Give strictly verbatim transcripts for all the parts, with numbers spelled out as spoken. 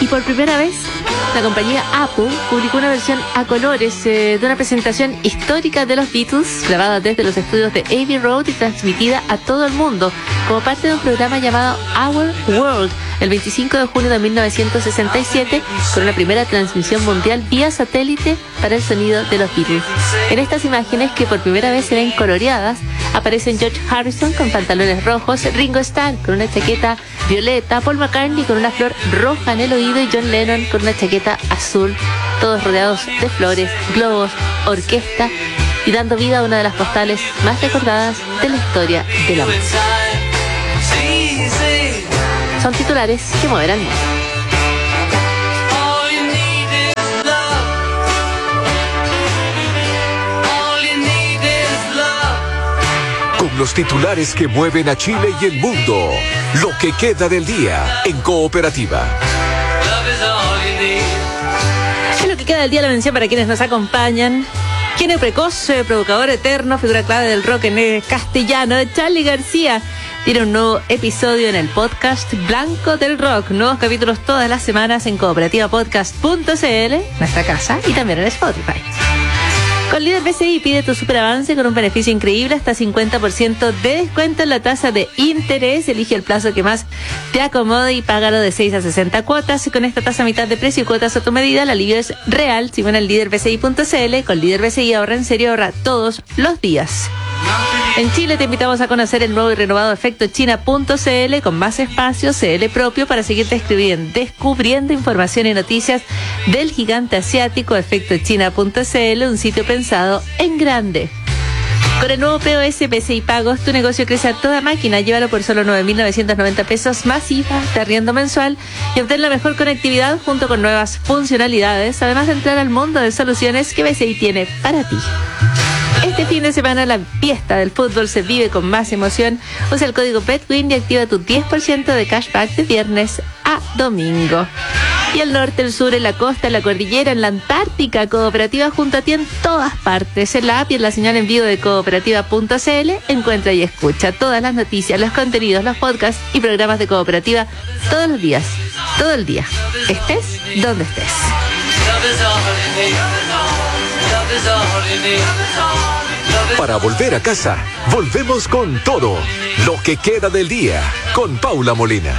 por primera vez, la compañía Apple publicó una versión a colores eh, de una presentación histórica de los Beatles, grabada desde los estudios de Abbey Road y transmitida a todo el mundo, como parte de un programa llamado Our World, el veinticinco de junio de mil novecientos sesenta y siete, con una primera transmisión mundial vía satélite para el sonido de los Beatles. En estas imágenes, que por primera vez se ven coloreadas, aparecen George Harrison con pantalones rojos, Ringo Starr con una chaqueta violeta, Paul McCartney con una flor roja en el oído y John Lennon con una chaqueta azul, todos rodeados de flores, globos, orquesta y dando vida a una de las postales más recordadas de la historia de la música. Son titulares que moverán el mundo. Con los titulares que mueven a Chile y el mundo, lo que queda del día en Cooperativa. En lo que queda del día, la mención para quienes nos acompañan. Genio precoz, provocador eterno, figura clave del rock en el castellano, Charly García tiene un nuevo episodio en el podcast Blanco del Rock. Nuevos capítulos todas las semanas en cooperativa podcast punto c l, nuestra casa, y también en Spotify. Con Líder B C I pide tu superavance con un beneficio increíble, hasta cincuenta por ciento de descuento en la tasa de interés. Elige el plazo que más te acomode y págalo de seis a sesenta cuotas. Con esta tasa a mitad de precio y cuotas a tu medida, el alivio es real. Si van al líder b c i punto c l, con Líder B C I ahorra en serio, ahorra todos los días. En Chile te invitamos a conocer el nuevo y renovado Efecto China punto c l, con más espacio C L propio para seguir descubriendo, descubriendo información y noticias del gigante asiático. Efecto China punto c l, un sitio pensado en grande. Con el nuevo P O S B C I Pagos, tu negocio crece a toda máquina. Llévalo por solo nueve mil novecientos noventa pesos más I V A, de arriendo mensual, y obtén la mejor conectividad junto con nuevas funcionalidades, además de entrar al mundo de soluciones que B C I tiene para ti. Este fin de semana la fiesta del fútbol se vive con más emoción. Usa el código BETWIN y activa tu diez por ciento de cashback de viernes a domingo. Y el norte, el sur, en la costa, en la cordillera, en la Antártica, Cooperativa junto a ti en todas partes. En la app y en la señal en vivo de cooperativa punto c l encuentra y escucha todas las noticias, los contenidos, los podcasts y programas de Cooperativa todos los días, todo el día, estés donde estés. Para volver a casa, volvemos con todo lo que queda del día con Paula Molina.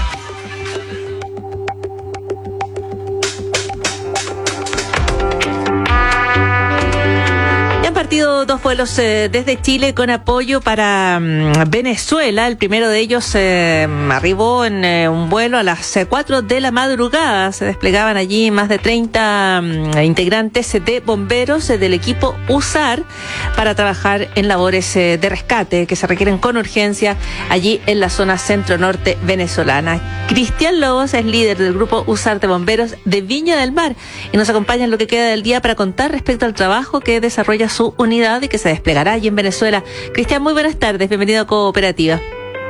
Partido dos vuelos eh, desde Chile con apoyo para um, Venezuela. El primero de ellos eh, arribó en eh, un vuelo a las cuatro de la madrugada. Se desplegaban allí más de treinta um, integrantes de bomberos eh, del equipo USAR para trabajar en labores eh, de rescate que se requieren con urgencia allí en la zona centro-norte venezolana. Cristian Lobos es líder del grupo USAR de bomberos de Viña del Mar y nos acompaña en lo que queda del día para contar respecto al trabajo que desarrolla su unidad y que se desplegará allí en Venezuela. Cristian, muy buenas tardes, bienvenido a Cooperativa.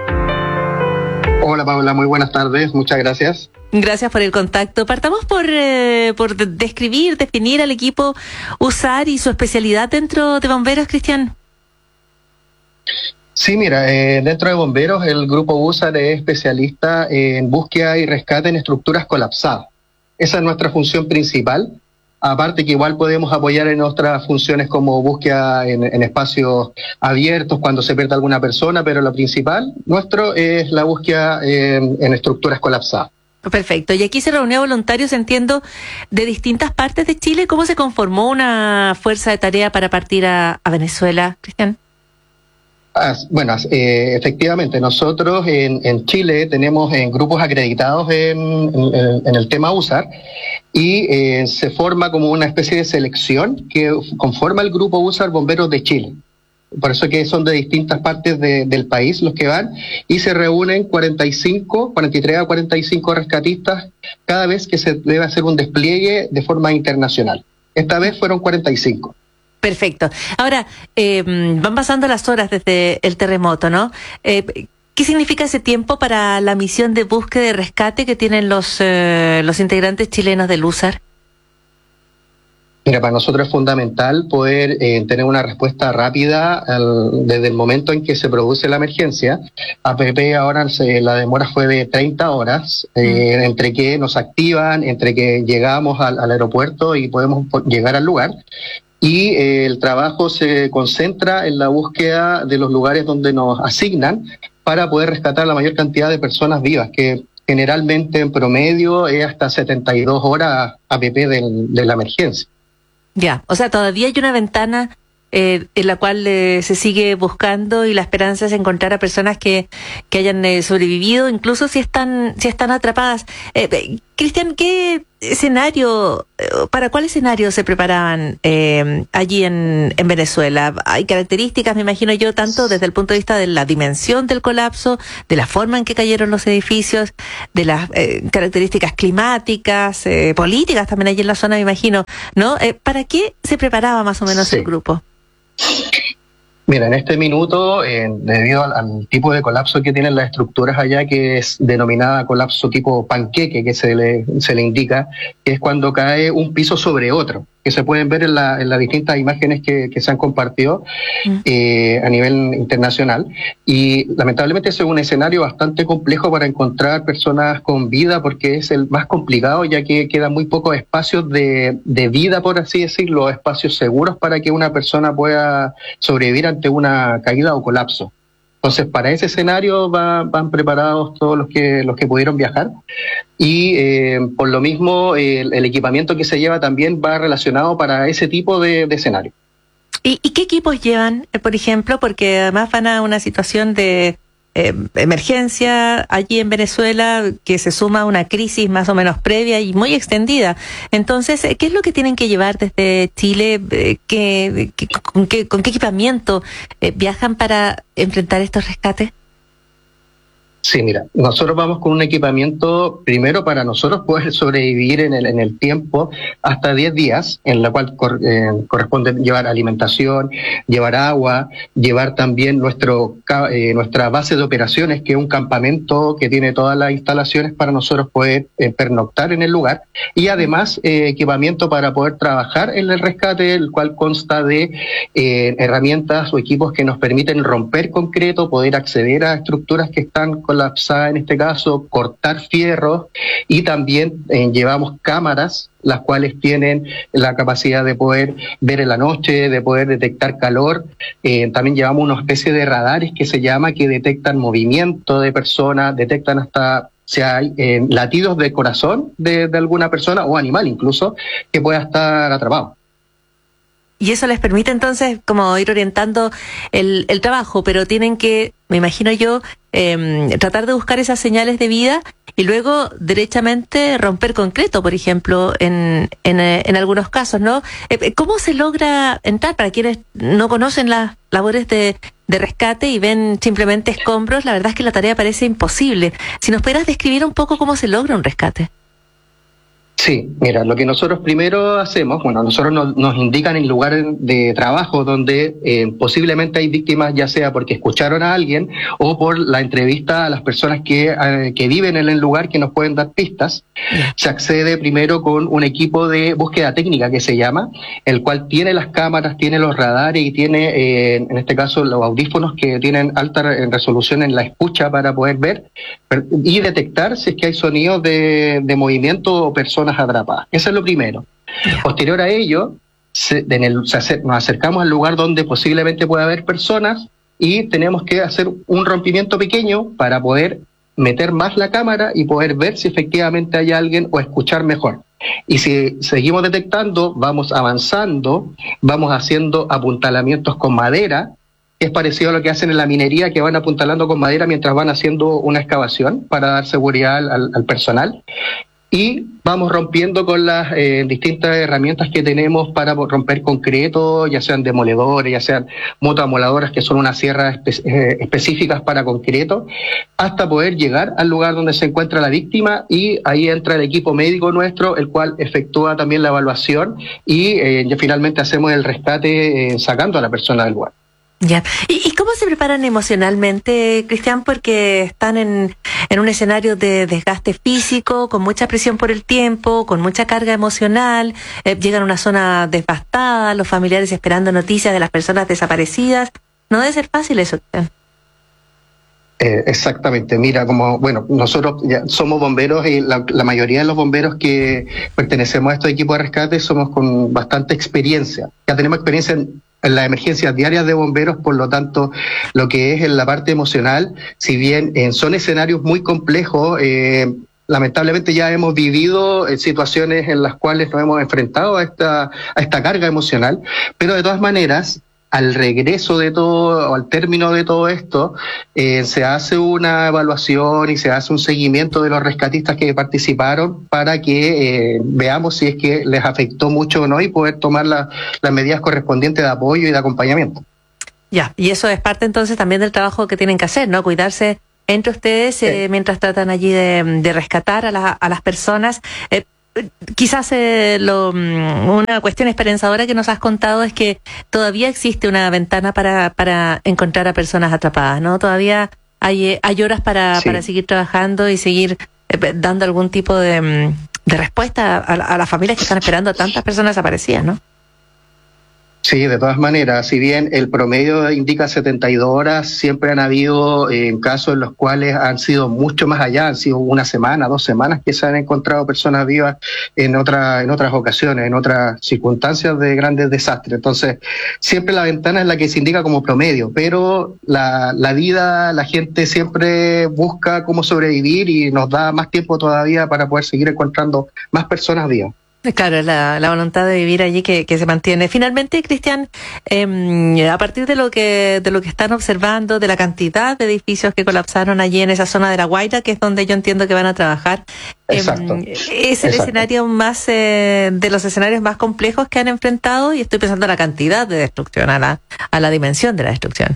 Hola Paula, muy buenas tardes, muchas gracias. Gracias por el contacto. Partamos por, eh, por describir, definir al equipo USAR y su especialidad dentro de bomberos, Cristian. Sí, mira, eh, dentro de bomberos el grupo USAR es especialista en búsqueda y rescate en estructuras colapsadas. Esa es nuestra función principal. Aparte que igual podemos apoyar en otras funciones como búsqueda en, en espacios abiertos cuando se pierde alguna persona, pero lo principal nuestro es la búsqueda en, en estructuras colapsadas. Perfecto. Y aquí se reunió voluntarios, entiendo, de distintas partes de Chile. ¿Cómo se conformó una fuerza de tarea para partir a, a Venezuela, Cristian? Ah, bueno, eh, efectivamente, nosotros en, en Chile tenemos eh, grupos acreditados en, en, en el tema USAR y eh, se forma como una especie de selección que conforma el grupo USAR Bomberos de Chile. Por eso que son de distintas partes de, del país los que van y se reúnen cuarenta y cinco, cuarenta y tres a cuarenta y cinco rescatistas cada vez que se debe hacer un despliegue de forma internacional. Esta vez fueron cuarenta y cinco. Perfecto. Ahora, eh, van pasando las horas desde el terremoto, ¿no? Eh, ¿Qué significa ese tiempo para la misión de búsqueda y rescate que tienen los, eh, los integrantes chilenos del USAR? Mira, para nosotros es fundamental poder eh, tener una respuesta rápida al, desde el momento en que se produce la emergencia. A P P ahora se, la demora fue de treinta horas, eh, mm. entre que nos activan, entre que llegamos al, al aeropuerto y podemos llegar al lugar. Y eh, el trabajo se concentra en la búsqueda de los lugares donde nos asignan para poder rescatar la mayor cantidad de personas vivas, que generalmente en promedio es hasta setenta y dos horas A P P del, de la emergencia. Ya, o sea, todavía hay una ventana eh, en la cual eh, se sigue buscando, y la esperanza es encontrar a personas que, que hayan eh, sobrevivido, incluso si están si están atrapadas. Eh, Cristian, ¿qué escenario, para cuál escenario se preparaban eh, allí en, en Venezuela? Hay características, me imagino yo, tanto desde el punto de vista de la dimensión del colapso, de la forma en que cayeron los edificios, de las eh, características climáticas, eh, políticas también allí en la zona, me imagino, ¿no? Eh, ¿Para qué se preparaba más o menos sí. el grupo? Mira, en este minuto, eh, debido al, al tipo de colapso que tienen las estructuras allá, que es denominada colapso tipo panqueque, que se le, se le indica, que es cuando cae un piso sobre otro, que se pueden ver en, la, en las distintas imágenes que, que se han compartido mm. eh, a nivel internacional. Y lamentablemente ese es un escenario bastante complejo para encontrar personas con vida, porque es el más complicado, ya que quedan muy pocos espacios de, de vida, por así decirlo, espacios seguros para que una persona pueda sobrevivir ante una caída o colapso. Entonces, para ese escenario va, van preparados todos los que los que pudieron viajar, y eh, por lo mismo eh, el, el equipamiento que se lleva también va relacionado para ese tipo de, de escenario. ¿Y, ¿Y qué equipos llevan, por ejemplo? Porque además van a una situación de eh, emergencia allí en Venezuela, que se suma a una crisis más o menos previa y muy extendida. Entonces, ¿qué es lo que tienen que llevar desde Chile? ¿Qué, qué, con, qué, ¿Con qué equipamiento eh, viajan para enfrentar estos rescates? Sí, mira, nosotros vamos con un equipamiento, primero para nosotros poder sobrevivir en el, en el tiempo hasta diez días, en la cual cor, eh, corresponde llevar alimentación, llevar agua, llevar también nuestro eh, nuestra base de operaciones, que es un campamento que tiene todas las instalaciones para nosotros poder eh, pernoctar en el lugar, y además eh, equipamiento para poder trabajar en el rescate, el cual consta de eh, herramientas o equipos que nos permiten romper concreto, poder acceder a estructuras que están colapsada en este caso, cortar fierros, y también eh, llevamos cámaras, las cuales tienen la capacidad de poder ver en la noche, de poder detectar calor. Eh, también llevamos una especie de radares que se llama, que detectan movimiento de personas, detectan hasta si hay eh, latidos de corazón de, de alguna persona o animal incluso que pueda estar atrapado. Y eso les permite entonces como ir orientando el, el trabajo, pero tienen que, me imagino yo, eh, tratar de buscar esas señales de vida y luego derechamente romper concreto, por ejemplo, en, en, en algunos casos, ¿no? ¿Cómo se logra entrar? Para quienes no conocen las labores de, de rescate y ven simplemente escombros, la verdad es que la tarea parece imposible. Si nos pudieras describir un poco cómo se logra un rescate. Sí, mira, lo que nosotros primero hacemos, bueno, nosotros nos, nos indican el lugar de trabajo donde eh, posiblemente hay víctimas, ya sea porque escucharon a alguien o por la entrevista a las personas que, eh, que viven en el lugar, que nos pueden dar pistas. Se accede primero con un equipo de búsqueda técnica que se llama, el cual tiene las cámaras, tiene los radares y tiene, eh, en este caso, los audífonos que tienen alta resolución en la escucha para poder ver y detectar si es que hay sonidos de, de movimiento o personas atrapadas. Eso es lo primero. Posterior a ello, se, en el, se acer, nos acercamos al lugar donde posiblemente pueda haber personas y tenemos que hacer un rompimiento pequeño para poder meter más la cámara y poder ver si efectivamente hay alguien o escuchar mejor. Y si seguimos detectando, vamos avanzando, vamos haciendo apuntalamientos con madera. Es parecido a lo que hacen en la minería, que van apuntalando con madera mientras van haciendo una excavación para dar seguridad al, al personal. Y vamos rompiendo con las eh, distintas herramientas que tenemos para romper concreto, ya sean demoledores, ya sean motoamoladoras, que son unas sierras espe- eh, específicas para concreto, hasta poder llegar al lugar donde se encuentra la víctima, y ahí entra el equipo médico nuestro, el cual efectúa también la evaluación y eh, ya finalmente hacemos el rescate eh, sacando a la persona del lugar. Ya. ¿Y, ¿Y cómo se preparan emocionalmente, Cristian? Porque están en, en un escenario de desgaste físico, con mucha presión por el tiempo, con mucha carga emocional, eh, llegan a una zona devastada, los familiares esperando noticias de las personas desaparecidas. No debe ser fácil eso, Cristian. Eh, exactamente, mira, como, bueno, nosotros ya somos bomberos y la, la mayoría de los bomberos que pertenecemos a estos equipos de rescate somos con bastante experiencia. Ya tenemos experiencia en, en las emergencias diarias de bomberos, por lo tanto, lo que es en la parte emocional, si bien eh, son escenarios muy complejos, eh, lamentablemente ya hemos vivido eh, situaciones en las cuales nos hemos enfrentado a esta, a esta carga emocional, pero de todas maneras, al regreso de todo, o al término de todo esto, eh, se hace una evaluación y se hace un seguimiento de los rescatistas que participaron para que eh, veamos si es que les afectó mucho o no y poder tomar la, las medidas correspondientes de apoyo y de acompañamiento. Ya, y eso es parte entonces también del trabajo que tienen que hacer, ¿no? Cuidarse entre ustedes eh, sí. mientras tratan allí de, de rescatar a, la, a las personas. Eh, Quizás eh, lo, una cuestión esperanzadora que nos has contado es que todavía existe una ventana para, para encontrar a personas atrapadas, ¿no? Todavía hay, hay horas para, sí. para seguir trabajando y seguir eh, dando algún tipo de, de respuesta a, a las familias que están esperando a tantas personas desaparecidas, ¿no? Sí, de todas maneras, si bien el promedio indica setenta y dos horas, siempre han habido eh, casos en los cuales han sido mucho más allá, han sido una semana, dos semanas que se han encontrado personas vivas en otra, en otras ocasiones, en otras circunstancias de grandes desastres. Entonces, siempre la ventana es la que se indica como promedio, pero la, la vida, la gente siempre busca cómo sobrevivir y nos da más tiempo todavía para poder seguir encontrando más personas vivas. Claro, la, la voluntad de vivir allí que, que se mantiene. Finalmente, Cristian, eh, a partir de lo que de lo que están observando, de la cantidad de edificios que colapsaron allí en esa zona de La Guaira, que es donde yo entiendo que van a trabajar, Exacto. eh, es el Exacto. escenario más eh, de los escenarios más complejos que han enfrentado, y estoy pensando en la cantidad de destrucción, a la a la dimensión de la destrucción.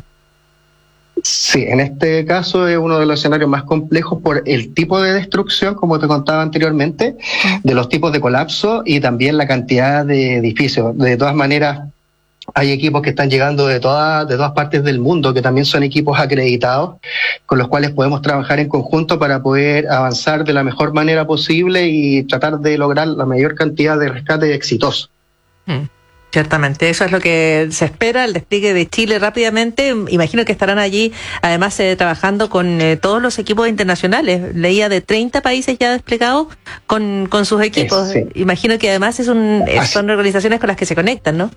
Sí, en este caso es uno de los escenarios más complejos por el tipo de destrucción, como te contaba anteriormente, de los tipos de colapso y también la cantidad de edificios. De todas maneras, hay equipos que están llegando de todas, de todas partes del mundo, que también son equipos acreditados, con los cuales podemos trabajar en conjunto para poder avanzar de la mejor manera posible y tratar de lograr la mayor cantidad de rescate exitoso. Mm. Ciertamente, eso es lo que se espera, el despliegue de Chile rápidamente. Imagino que estarán allí, además, eh, trabajando con eh, todos los equipos internacionales. Leía de treinta países ya desplegados con, con sus equipos. Sí. Imagino que además es un, son organizaciones con las que se conectan, ¿no?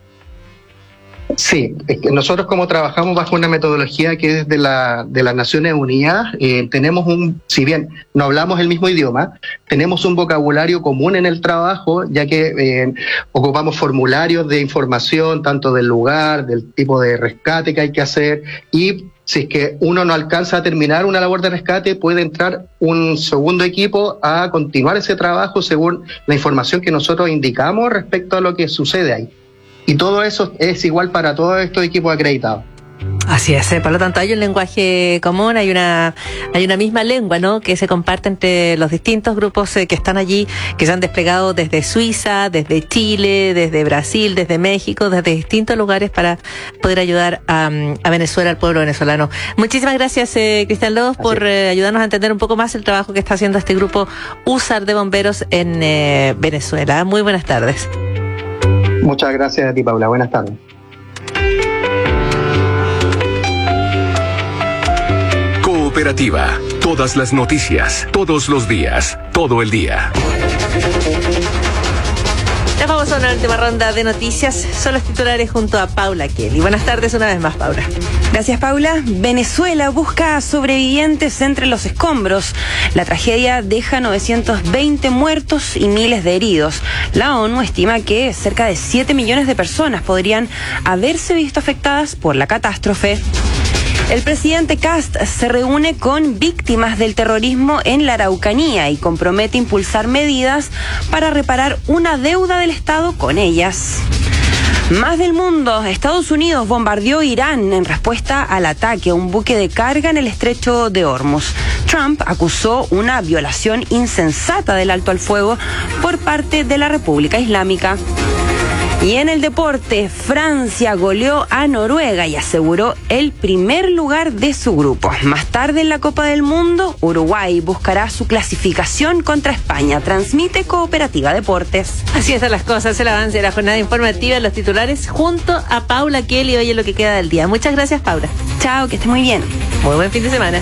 Sí, es que nosotros como trabajamos bajo una metodología que es de la de las Naciones Unidas, eh, tenemos un, si bien no hablamos el mismo idioma, tenemos un vocabulario común en el trabajo, ya que eh, ocupamos formularios de información, tanto del lugar, del tipo de rescate que hay que hacer, y si es que uno no alcanza a terminar una labor de rescate, puede entrar un segundo equipo a continuar ese trabajo según la información que nosotros indicamos respecto a lo que sucede ahí. Y todo eso es igual para todos estos equipos acreditados. Así es, por lo tanto hay un lenguaje común, hay una hay una misma lengua, ¿no?, que se comparte entre los distintos grupos eh, que están allí, que se han desplegado desde Suiza, desde Chile, desde Brasil, desde México, desde distintos lugares para poder ayudar a, a Venezuela, al pueblo venezolano. Muchísimas gracias, eh, Cristian Lobos, por eh, ayudarnos a entender un poco más el trabajo que está haciendo este grupo U S A R de bomberos en eh, Venezuela. Muy buenas tardes. Muchas gracias a ti, Paula. Buenas tardes. Cooperativa. Todas las noticias, todos los días, todo el día. Nos vamos a una última ronda de noticias. Son los titulares junto a Paula Kelly. Buenas tardes una vez más, Paula. Gracias, Paula. Venezuela busca sobrevivientes entre los escombros. La tragedia deja novecientos veinte muertos y miles de heridos. La ONU estima que cerca de siete millones de personas podrían haberse visto afectadas por la catástrofe. El presidente Kast se reúne con víctimas del terrorismo en la Araucanía y compromete impulsar medidas para reparar una deuda del Estado con ellas. Más del mundo. Estados Unidos bombardeó Irán en respuesta al ataque a un buque de carga en el estrecho de Hormuz. Trump acusó una violación insensata del alto al fuego por parte de la República Islámica. Y en el deporte, Francia goleó a Noruega y aseguró el primer lugar de su grupo. Más tarde en la Copa del Mundo, Uruguay buscará su clasificación contra España. Transmite Cooperativa Deportes. Así están las cosas, el avance de la jornada informativa, los titulares, junto a Paula Kelly, hoy en lo que queda del día. Muchas gracias, Paula. Chao, que esté muy bien. Muy buen fin de semana.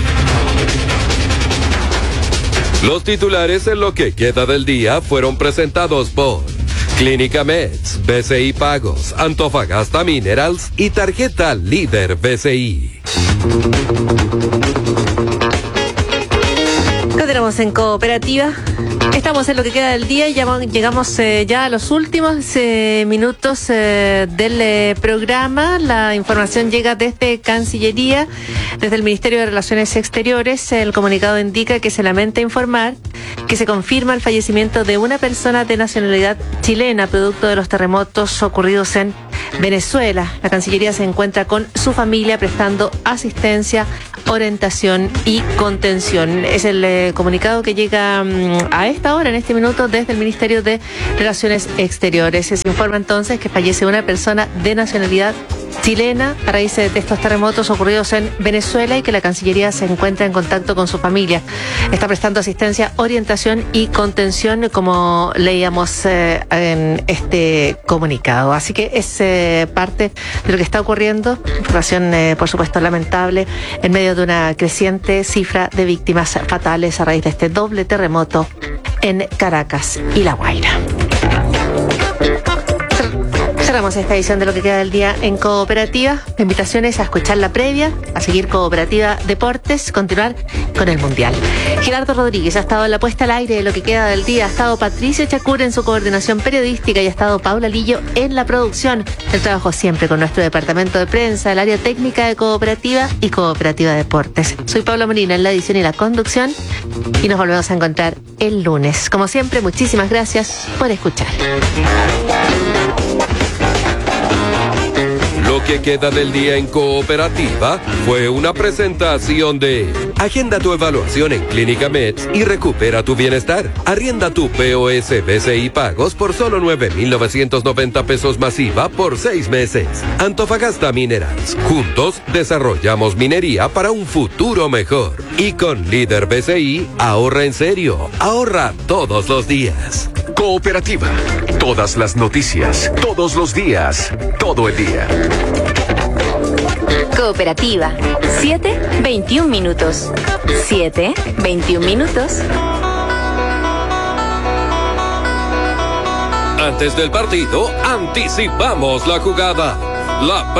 Los titulares en lo que queda del día fueron presentados por Clínica Meds, B C I Pagos, Antofagasta Minerals y Tarjeta Líder B C I. Continuamos en Cooperativa. Estamos en lo que queda del día y ya llegamos eh, ya a los últimos eh, minutos eh, del eh, programa. La información llega desde Cancillería, desde el Ministerio de Relaciones Exteriores. El comunicado indica que se lamenta informar que se confirma el fallecimiento de una persona de nacionalidad chilena producto de los terremotos ocurridos en Venezuela. La Cancillería se encuentra con su familia prestando asistencia, orientación y contención. Es el eh, comunicado que llega um, a esta hora, en este minuto, desde el Ministerio de Relaciones Exteriores. Se informa entonces que fallece una persona de nacionalidad chilena a raíz de estos terremotos ocurridos en Venezuela y que la Cancillería se encuentra en contacto con su familia. Está prestando asistencia, orientación y contención, como leíamos eh, en este comunicado. Así que es eh, parte de lo que está ocurriendo, información eh, por supuesto lamentable, en medio de una creciente cifra de víctimas fatales a raíz de este doble terremoto en Caracas y La Guaira. Cerramos esta edición de lo que queda del día en Cooperativa. La invitación es a escuchar la previa, a seguir Cooperativa Deportes, continuar con el Mundial. Gerardo Rodríguez ha estado en la puesta al aire de lo que queda del día, ha estado Patricio Chacur en su coordinación periodística y ha estado Paula Lillo en la producción. El trabajo siempre con nuestro departamento de prensa, el área técnica de Cooperativa y Cooperativa Deportes. Soy Paula Molina en la edición y la conducción y nos volvemos a encontrar el lunes. Como siempre, muchísimas gracias por escuchar. Lo que queda del día en Cooperativa fue una presentación de Agenda tu evaluación en Clínica Meds y recupera tu bienestar. Arrienda tu P O S B C I Pagos por solo nueve mil novecientos noventa pesos masiva por seis meses. Antofagasta Minerals. Juntos desarrollamos minería para un futuro mejor. Y con Líder B C I, ahorra en serio. Ahorra todos los días. Cooperativa. Todas las noticias, todos los días, todo el día. Cooperativa. siete, veintiún minutos. siete, veintiún minutos. Antes del partido, anticipamos la jugada. La